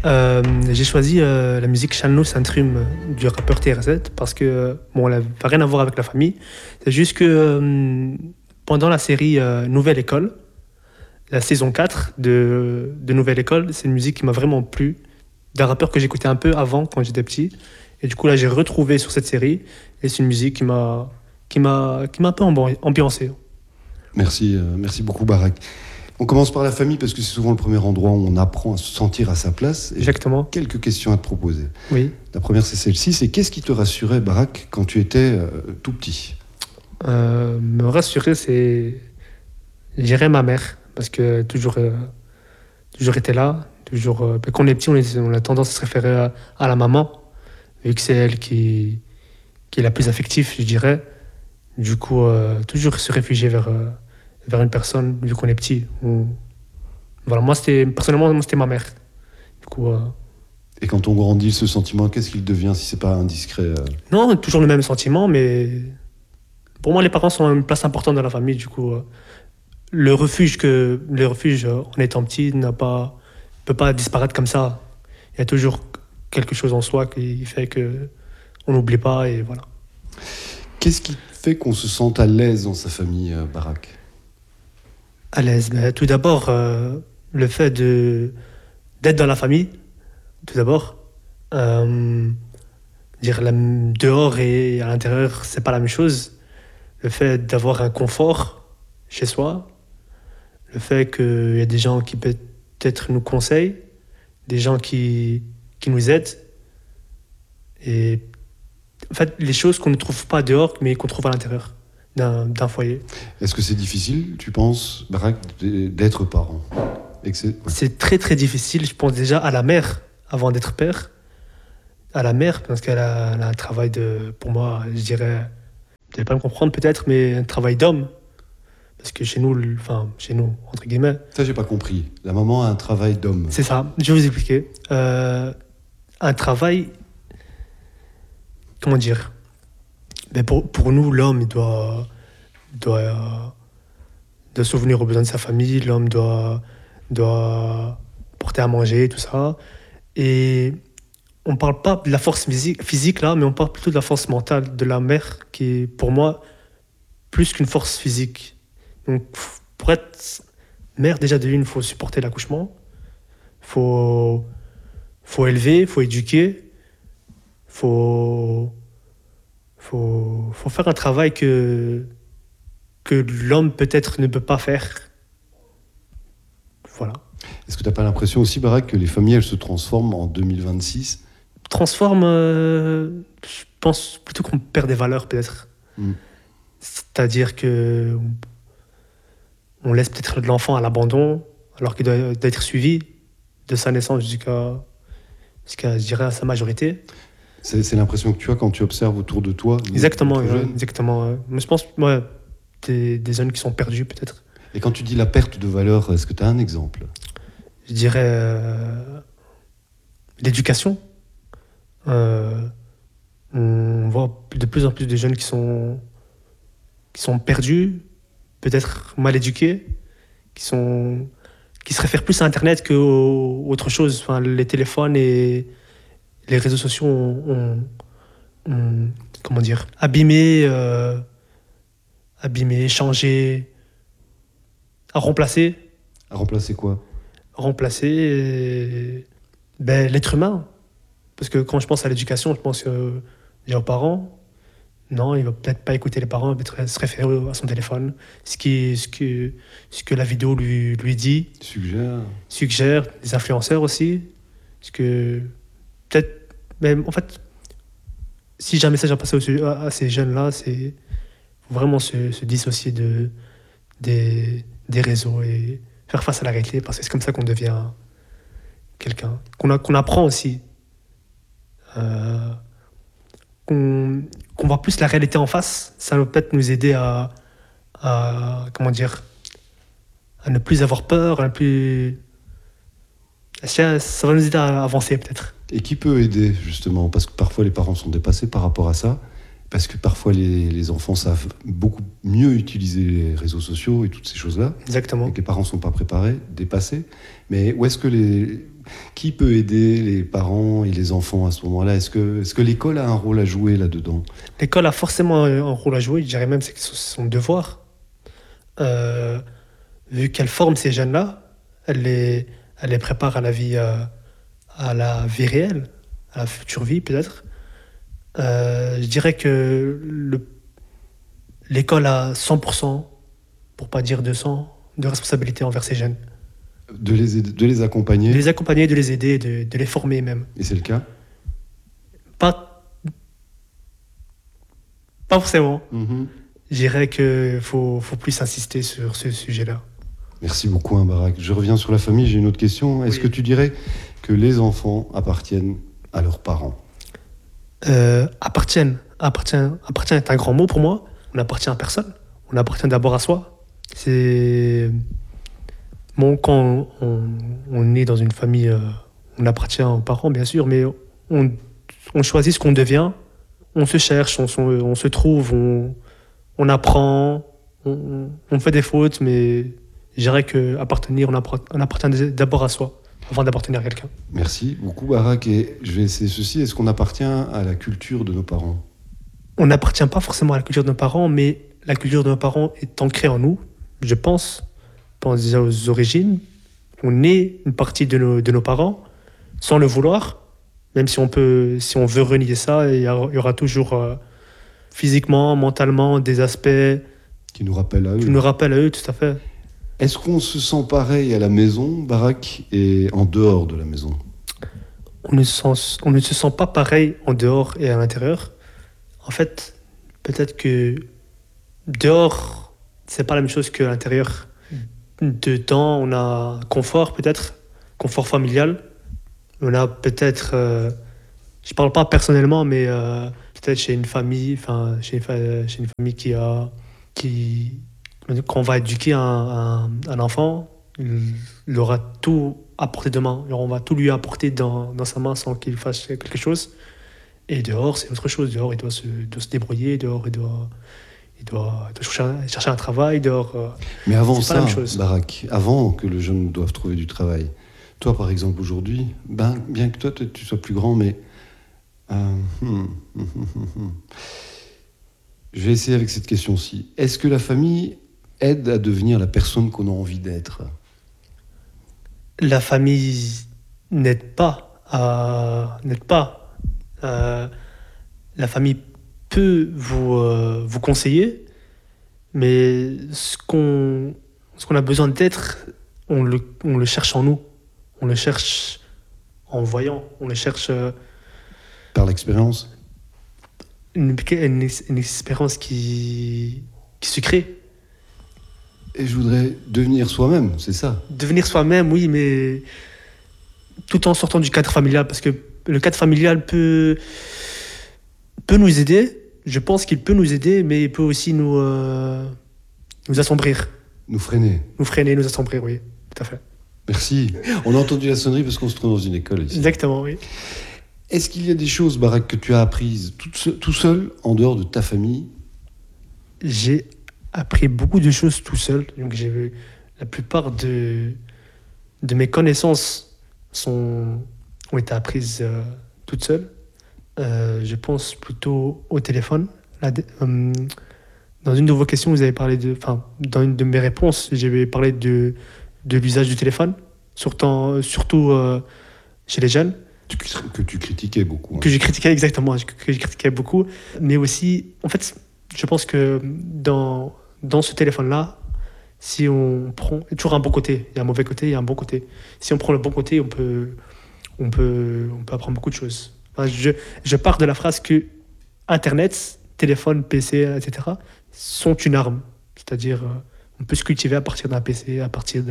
J'ai choisi la musique Shalno Santrum du rappeur TRZ parce que, bon, elle n'a rien à voir avec la famille. C'est juste que pendant la série Nouvelle École, la saison 4 de Nouvelle École, c'est une musique qui m'a vraiment plu, d'un rappeur que j'écoutais un peu avant quand j'étais petit. Et du coup, là, j'ai retrouvé sur cette série et c'est une musique qui m'a un peu ambiancé. Merci beaucoup Barak. On commence par la famille parce que c'est souvent le premier endroit où on apprend à se sentir à sa place. Et Exactement. Quelques questions à te proposer. Oui. La première, c'est celle-ci. C'est qu'est-ce qui te rassurait, Barak, quand tu étais tout petit? Me rassurer, c'est, je dirais, ma mère, parce que toujours été là. Toujours, quand on est petit, on a tendance à se référer à la maman, vu que c'est elle qui est la plus affective, je dirais. Du coup, toujours se réfugier vers une personne, vu qu'on est petit. Voilà, personnellement, moi, c'était ma mère. Du coup, Et quand on grandit, ce sentiment, qu'est-ce qu'il devient si c'est pas indiscret? non, toujours le même sentiment, mais pour moi, les parents sont une place importante dans la famille. Du coup, le refuge en étant petit peut pas disparaître comme ça. Il y a toujours quelque chose en soi qui fait que on n'oublie pas et voilà. Qu'est-ce qui fait qu'on se sente à l'aise dans sa famille, Barak? À l'aise. Ben, tout d'abord, le fait d'être dans la famille, tout d'abord. Dire dehors et à l'intérieur, c'est pas la même chose. Le fait d'avoir un confort chez soi, le fait qu'il y a des gens qui peut-être nous conseillent, des gens qui nous aident, et en fait, les choses qu'on ne trouve pas dehors, mais qu'on trouve à l'intérieur d'un foyer. Est-ce que c'est difficile, tu penses, Barak, d'être parent? Ouais. C'est très très difficile, je pense déjà à la mère avant d'être père. À la mère, parce qu'elle a un travail pour moi, je dirais, vous n'allez pas me comprendre peut-être, mais un travail d'homme. Parce que chez nous, entre guillemets. Ça, j'ai pas compris. La maman a un travail d'homme. C'est ça, je vais vous expliquer. Un travail, comment dire? Mais pour nous, l'homme, il doit souvenir aux besoins de sa famille, l'homme doit porter à manger, tout ça. Et on parle pas de la force physique là, mais on parle plutôt de la force mentale de la mère, qui est pour moi plus qu'une force physique. Donc, pour être mère, déjà de une, il faut supporter l'accouchement, faut élever, faut éduquer, faut faire un travail que l'homme peut-être ne peut pas faire. Voilà. Est-ce que tu n'as pas l'impression aussi, Barak, que les familles, elles se transforment en 2026? Transforme, je pense plutôt qu'on perd des valeurs peut-être. C'est-à-dire que on laisse peut-être l'enfant à l'abandon alors qu'il doit être suivi de sa naissance jusqu'à je dirais, à sa majorité. C'est l'impression que tu as quand tu observes autour de toi. Exactement. Mais je pense, des jeunes qui sont perdus peut-être. Et quand tu dis la perte de valeur, est-ce que tu as un exemple? Je dirais l'éducation. On voit de plus en plus de jeunes qui sont perdus, peut-être mal éduqués, qui se réfèrent plus à Internet qu'autre chose. Enfin, les téléphones et les réseaux sociaux ont comment dire, abîmé, changé, remplacé. À remplacer quoi? Remplacer l'être humain. Parce que quand je pense à l'éducation, je pense aux parents. Non, il va peut-être pas écouter les parents, il va peut-être se référer à son téléphone. Ce que la vidéo lui dit. Suggère. Les influenceurs aussi. Parce que peut-être, même en fait, si j'ai un message à passer à ces jeunes-là, c'est vraiment se dissocier des réseaux et faire face à la réalité, parce que c'est comme ça qu'on devient quelqu'un. Qu'on apprend aussi. Qu'on voit plus la réalité en face, ça va peut-être nous aider à comment dire, à ne plus avoir peur, ça va nous aider à avancer peut-être. Et qui peut aider justement? Parce que parfois les parents sont dépassés par rapport à ça. Parce que parfois les enfants savent beaucoup mieux utiliser les réseaux sociaux et toutes ces choses-là. Exactement. Et que les parents ne sont pas préparés, dépassés. Mais où est-ce que qui peut aider les parents et les enfants à ce moment-là? Est-ce que l'école a un rôle à jouer là-dedans? L'école a forcément un rôle à jouer, je dirais même que c'est son devoir. Euh, Vu qu'elle forme ces jeunes-là, elle les prépare à la vie réelle, à la future vie peut-être. Je dirais que l'école a 100%, pour pas dire 200, de responsabilité envers ces jeunes. De les accompagner. De les accompagner, de les aider, de les former même. Et c'est le cas? Pas, pas forcément. Mhm. Je dirais qu'il faut plus insister sur ce sujet-là. Merci beaucoup, hein, Barak. Je reviens sur la famille, j'ai une autre question. Est-ce Oui. que tu dirais que les enfants appartiennent à leurs parents? Appartient est un grand mot pour moi. On appartient à personne. On appartient d'abord à soi. C'est bon quand on est dans une famille, on appartient aux parents bien sûr, mais on choisit ce qu'on devient. On se cherche, on se trouve, on apprend, on fait des fautes, mais je dirais que appartenir, on appartient d'abord à soi avant d'appartenir à quelqu'un. Merci beaucoup, Barak. Et je vais essayer ceci. Est-ce qu'on appartient à la culture de nos parents? On n'appartient pas forcément à la culture de nos parents, mais la culture de nos parents est ancrée en nous, je pense. Pense déjà aux origines. On est une partie de nos parents, sans le vouloir. Même si si on veut renier ça, il y aura toujours physiquement, mentalement, des aspects Qui nous rappellent à eux. qui nous rappellent à eux, tout à fait. Est-ce qu'on se sent pareil à la maison, Barak, et en dehors de la maison? On ne se sent pas pareil en dehors et à l'intérieur. En fait, peut-être que dehors, c'est pas la même chose qu'à l'intérieur. Dedans, on a confort, peut-être, confort familial. On a peut-être, je parle pas personnellement, mais peut-être chez une famille, enfin, chez une famille qui, quand on va éduquer un enfant, il aura tout à portée de main. Alors, on va tout lui apporter dans sa main sans qu'il fasse quelque chose. Et dehors, c'est autre chose. Dehors, il doit se débrouiller. Dehors, il doit chercher un travail. Dehors, Mais avant c'est pas la ça, même chose. Barak, avant que le jeune doive trouver du travail, toi, par exemple, aujourd'hui, bien que toi, tu sois plus grand, mais... Je vais essayer avec cette question-ci. Est-ce que la famille aide à devenir la personne qu'on a envie d'être? La famille n'aide pas. N'aide pas. La famille peut vous conseiller, mais ce qu'on a besoin d'être, on le cherche en nous. On le cherche en voyant. On le cherche Par l'expérience? une expérience qui se crée. Et je voudrais devenir soi-même, c'est ça? Devenir soi-même, oui, mais tout en sortant du cadre familial, parce que le cadre familial peut nous aider. Je pense qu'il peut nous aider, mais il peut aussi nous assombrir, Nous freiner. nous freiner, nous assombrir, oui, tout à fait. Merci. On a entendu la sonnerie parce qu'on se trouve dans une école ici. Exactement, oui. Est-ce qu'il y a des choses, Barak, que tu as apprises tout seul, en dehors de ta famille? J'ai appris beaucoup de choses tout seul. Donc la plupart de mes connaissances ont été apprises toutes seules. Je pense plutôt au téléphone. Dans une de vos questions, vous avez parlé enfin, dans une de mes réponses, j'ai parlé de l'usage du téléphone, surtout chez les jeunes. Que tu critiquais beaucoup. Hein. Que j'ai critiqué exactement, que j'ai critiqué beaucoup. Mais aussi, en fait, je pense que dans ce téléphone-là, si on prend... Il y a toujours un bon côté. Il y a un mauvais côté, il y a un bon côté. Si on prend le bon côté, on peut apprendre beaucoup de choses. Enfin, je pars de la phrase que Internet, téléphone, PC, etc., sont une arme. C'est-à-dire, on peut se cultiver à partir d'un PC, à partir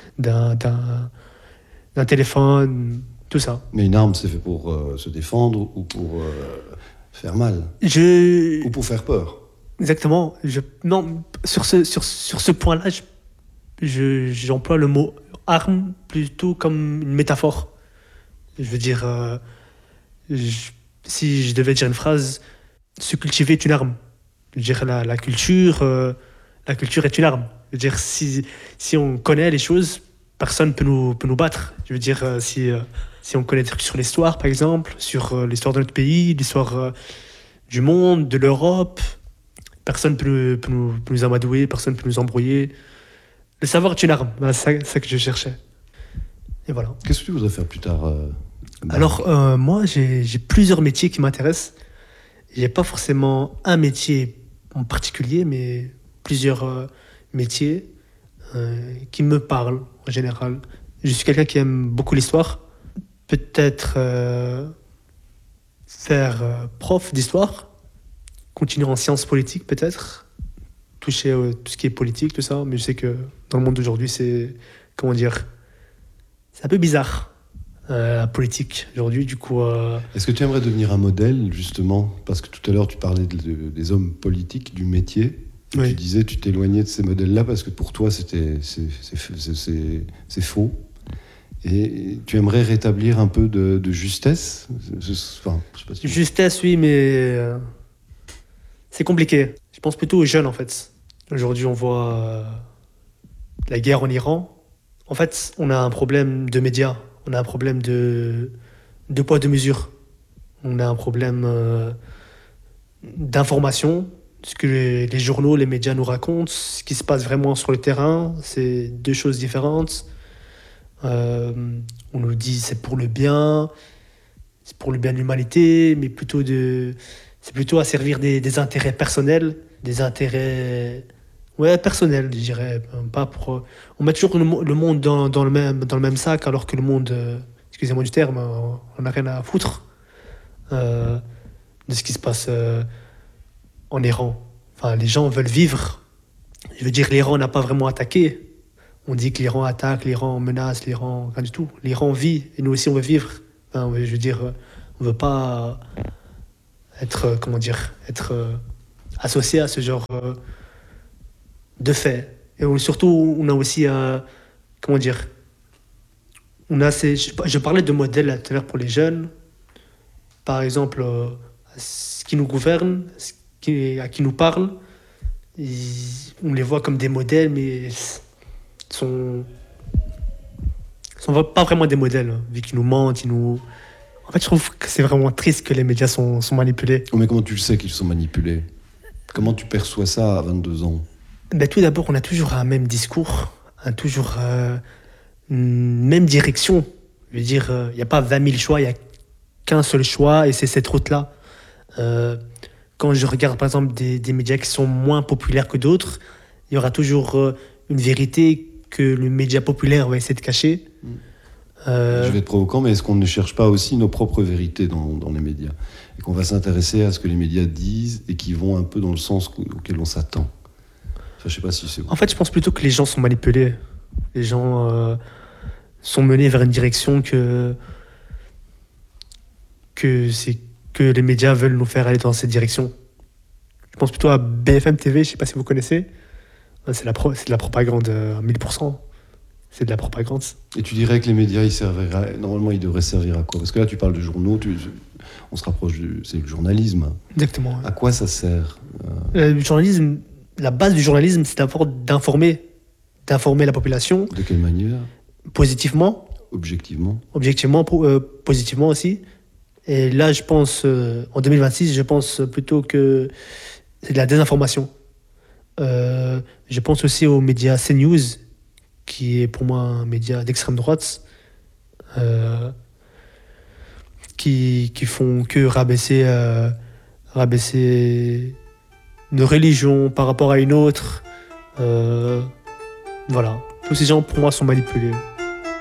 d'un téléphone, tout ça. Mais une arme, c'est fait pour se défendre ou pour faire mal ou pour faire peur. Exactement. Non, sur ce point-là, j'emploie le mot arme plutôt comme une métaphore. Je veux dire, si je devais dire une phrase, se cultiver est une arme. Je veux dire, la culture est une arme. Je veux dire, si on connaît les choses, personne ne peut nous battre. Je veux dire, si on connaît des trucs sur l'histoire, par exemple, sur l'histoire de notre pays, l'histoire du monde, de l'Europe, personne ne peut nous amadouer, personne ne peut nous embrouiller. Le savoir est une arme. Voilà, c'est ça que je cherchais. Et voilà. Qu'est-ce que tu voudrais faire plus tard Alors, moi, j'ai plusieurs métiers qui m'intéressent. J'ai pas forcément un métier en particulier, mais plusieurs métiers qui me parlent en général. Je suis quelqu'un qui aime beaucoup l'histoire. Peut-être faire prof d'histoire, continuer en sciences politiques peut-être, toucher tout ce qui est politique, tout ça. Mais je sais que dans le monde d'aujourd'hui, c'est, comment dire, c'est un peu bizarre. La politique aujourd'hui, du coup. Est-ce que tu aimerais devenir un modèle, justement? Parce que tout à l'heure, tu parlais des hommes politiques, du métier. Oui. Tu disais, tu t'éloignais de ces modèles-là parce que pour toi, c'est faux. Et tu aimerais rétablir un peu de justesse? Enfin, je sais pas si... Justesse, oui, mais c'est compliqué. Je pense plutôt aux jeunes, en fait. Aujourd'hui, on voit la guerre en Iran. En fait, on a un problème de médias. On a un problème de poids, de mesure. On a un problème d'information. Ce que les journaux, les médias nous racontent, ce qui se passe vraiment sur le terrain, c'est deux choses différentes. On nous dit c'est pour le bien de l'humanité, mais c'est plutôt à servir des intérêts personnels, des intérêts personnels, je dirais. Pas pour, on met toujours le monde dans le même sac, alors que le monde, excusez-moi du terme, on n'a rien à foutre de ce qui se passe en Iran. Enfin, les gens veulent vivre. Je veux dire, l'Iran n'a pas vraiment attaqué. On dit que l'Iran attaque, l'Iran menace, l'Iran... Rien du tout. L'Iran vit, et nous aussi, on veut vivre. Enfin, je veux dire, on ne veut pas être associé à ce genre de faits. Et surtout, on a aussi, je parlais de modèles là, tout à l'heure pour les jeunes. Par exemple, ce qui nous gouverne, à qui nous parle, on les voit comme des modèles, mais sont pas vraiment des modèles, vu qu'ils nous mentent, En fait, je trouve que c'est vraiment triste que les médias sont manipulés. Mais comment tu le sais qu'ils sont manipulés? Comment tu perçois ça à 22 ans? Ben, tout d'abord, on a toujours un même discours, toujours une même direction. Je veux dire, il n'y a pas 20 000 choix, il n'y a qu'un seul choix, et c'est cette route-là. Quand je regarde, par exemple, des médias qui sont moins populaires que d'autres, il y aura toujours une vérité que le média populaire va essayer de cacher. Je vais être provocant, mais est-ce qu'on ne cherche pas aussi nos propres vérités dans les médias? Et qu'on va s'intéresser à ce que les médias disent et qui vont un peu dans le sens auquel on s'attend? Enfin, je sais pas si c'est... En fait, je pense plutôt que les gens sont manipulés. Les gens sont menés vers une direction que les médias veulent nous faire aller dans cette direction. Je pense plutôt à BFM TV, je sais pas si vous connaissez. C'est de la propagande à 1000%. C'est de la propagande. Et tu dirais que les médias, normalement, ils devraient servir à quoi? Parce que là, tu parles de journaux, on se rapproche c'est le journalisme. Exactement. À quoi ça sert? Le journalisme, la base du journalisme, c'est d'abord d'informer la population. De quelle manière? Positivement. Objectivement, positivement aussi. Et là, je pense, en 2026, je pense plutôt que c'est de la désinformation. Je pense aussi aux médias CNews, qui est pour moi un média d'extrême droite, qui font que rabaisser une religion par rapport à une autre. Voilà. Tous ces gens, pour moi, sont manipulés.